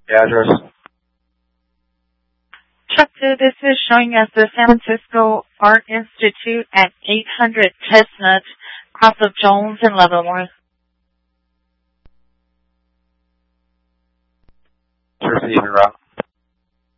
address? Truck 2, this is showing us the San Francisco Art Institute at 800 Chestnut, cross of Jones and Leavenworth. Receiving route.